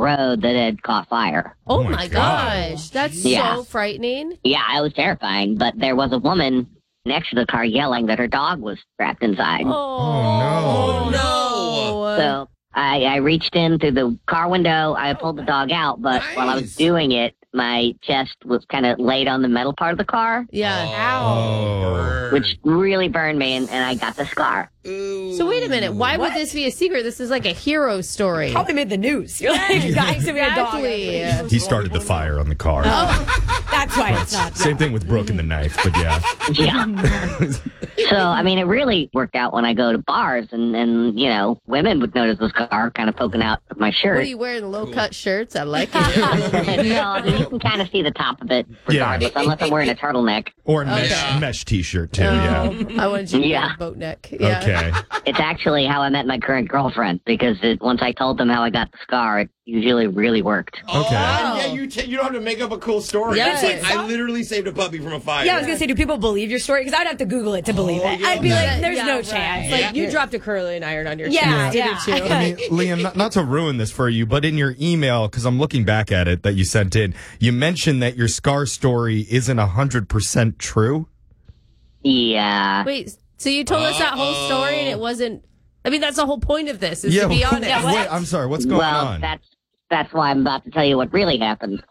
road that had caught fire. Oh my gosh. That's so frightening. Yeah, it was terrifying. But there was a woman next to the car yelling that her dog was trapped inside. Oh, no. So I reached in through the car window. I pulled the dog out, but while I was doing it, my chest was kind of laid on the metal part of the car. Yeah. Which really burned me, and I got the scar. So wait a minute. Why would this be a secret? This is like a hero story. Probably made the news. You're like, guys, we had a dog. He started the fire on the car. That's why it's not. Same thing with Brooke and the knife, but yeah. Yeah. So, I mean, it really worked out when I go to bars, and you know, women would notice the scar kind of poking out of my shirt. What are you wearing? Low-cut shirts? I like it. No, you can kind of see the top of it regardless, unless I'm wearing a turtleneck. Or a mesh T-shirt, too, I wanted you to wear a boat neck. Yeah. Okay. It's actually how I met my current girlfriend, because once I told them how I got the scar, it usually really worked. Okay. Yeah, you don't have to make up a cool story. Yeah. It's like, I literally saved a puppy from a fire. Yeah, I was going to say, do people believe your story? Because I'd have to Google it to believe it. yeah. I'd be like, there's no chance. Like, you dropped a curling iron on your Yeah, chest. yeah. Didn't you? I mean, Liam, not to ruin this for you, but in your email, because I'm looking back at it that you sent in, you mentioned that your scar story isn't 100% true. Yeah. Wait, so you told us that whole story and it wasn't... I mean, that's the whole point of this, is to be honest. Wait, I'm sorry, what's going on? That's why I'm about to tell you what really happened.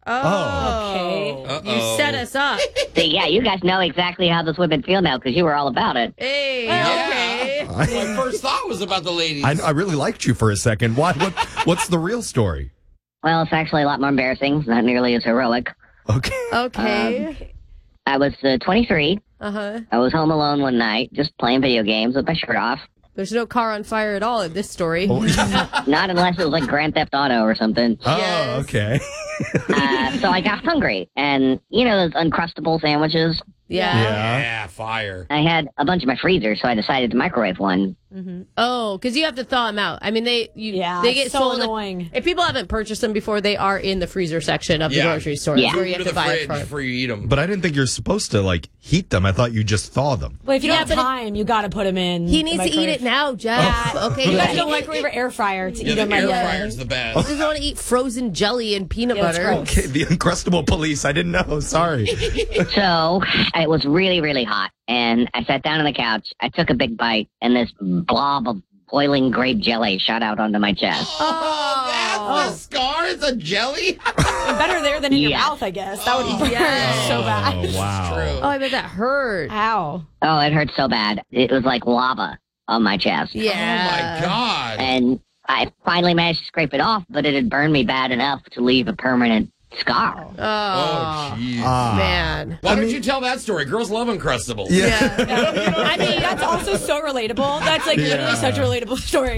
Oh, okay. You set us up. See, yeah, you guys know exactly how those women feel now, because you were all about it. Hey, okay. My first thought was about the ladies. I really liked you for a second. What's the real story? Well, it's actually a lot more embarrassing. It's not nearly as heroic. Okay. Okay. I was 23. Uh-huh. I was home alone one night, just playing video games with my shirt off. There's no car on fire at all in this story. Not unless it was like Grand Theft Auto or something. Oh, okay. So I got hungry, and you know those Uncrustable sandwiches? Yeah, fire. I had a bunch in my freezer, so I decided to microwave one. Mm-hmm. Oh, because you have to thaw them out. I mean, they get so sold. annoying. If people haven't purchased them before, they are in the freezer section of the grocery store. Yeah. That's where you have Go to the buy it fridge from. before you eat them. But I didn't think you're supposed to, like, heat them. I thought you just thaw them. Well, if you don't have but time, you got to put them in. He needs the to eat microwave. it now, Jeff. Okay, You guys don't microwave or air fryer to eat The them air right fryer's the best. He doesn't want to eat frozen jelly and peanut Yeah, it's butter. gross. Okay, the Uncrustable police. I didn't know. Sorry. So it was really, really hot, and I sat down on the couch. I took a big bite, and this blob of boiling grape jelly shot out onto my chest. That's the scar? It's a jelly? Better there than in your Yeah. mouth, I guess. That would be Yes. so bad. Oh, wow. True. Oh, I bet that hurt. Ow. Oh, it hurt so bad. It was like lava on my chest. Yeah. Oh, my God. And I finally managed to scrape it off, but it had burned me bad enough to leave a permanent scar. Oh, jeez. man. Why don't you tell that story? Girls love Uncrustables. Yeah. I mean, that's also so relatable. That's like literally such a relatable story.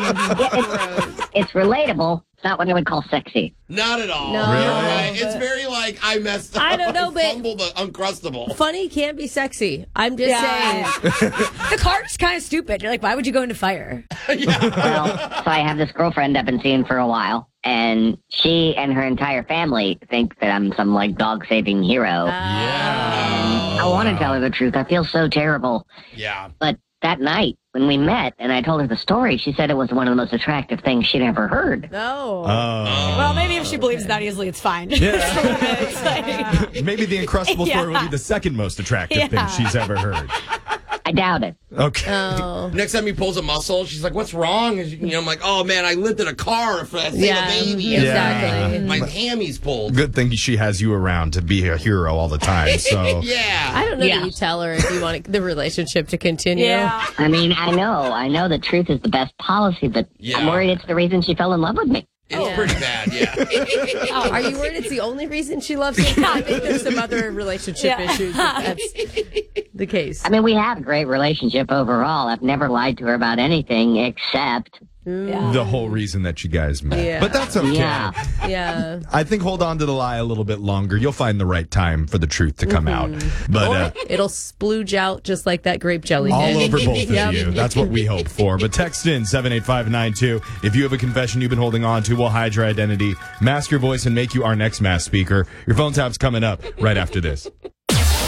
It's relatable. It's not what I would call sexy. Not at all. No. You're Really? right. It's very like, I messed up. I don't know, but- fumbled the Uncrustable. Funny can't be sexy. I'm just saying. The car is kind of stupid. You're like, why would you go into fire? Well, so I have this girlfriend I've been seeing for a while, and she and her entire family think that I'm some like dog-saving hero. Yeah. I want to tell her the truth. I feel so terrible. Yeah. But that night, when we met and I told her the story, she said it was one of the most attractive things she'd ever heard. No. Well, maybe if she believes that easily, it's fine. It's like- Maybe the Uncrustable story will be the second most attractive thing she's ever heard. I doubt it. Okay. Oh. Next time he pulls a muscle, she's like, "What's wrong?" And you know, I'm like, "Oh man, I lived in a car for that Yeah, baby. exactly. My hammy's pulled." Good thing she has you around to be a hero all the time. So Yeah. I don't know Yeah. that you tell her if you want the relationship to continue. Yeah. I mean, I know the truth is the best policy, but Yeah. I'm worried it's the reason she fell in love with me. It's pretty bad. Yeah. Oh, are you worried it's the only reason she loves you? I think there's some other relationship issues if that's the case. I mean, we have a great relationship overall. I've never lied to her about anything except... the whole reason that you guys met. Yeah. But that's okay. Yeah. Yeah. I think hold on to the lie a little bit longer. You'll find the right time for the truth to come out. But It'll splooge out just like that grape jelly all did. over both Yep. of you. That's what we hope for. But text in 78592. If you have a confession you've been holding on to, we'll hide your identity, mask your voice, and make you our next mass speaker. Your phone tap's coming up right after this.